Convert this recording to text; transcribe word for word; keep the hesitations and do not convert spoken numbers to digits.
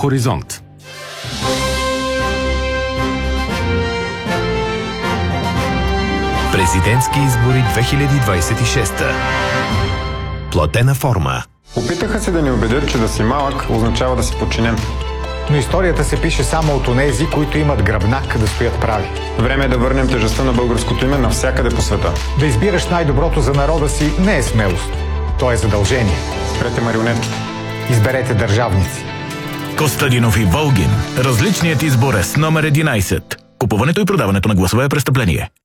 Хоризонт. Президентски избори две хиляди двадесет и шеста. Платена форма. Опитаха се да ни убедят, че да си малък означава да си подчинен. Но историята се пише само от онези, които имат гръбнак да стоят прави. Време е да върнем тежестта на българското име навсякъде по света. Да избираш най-доброто за народа си не е смелост. То е задължение. Спрете марионетките. Изберете държавници. Костадинов и Волгин. Различният избор е с номер единадесет. Купуването и продаването на гласове е престъпление.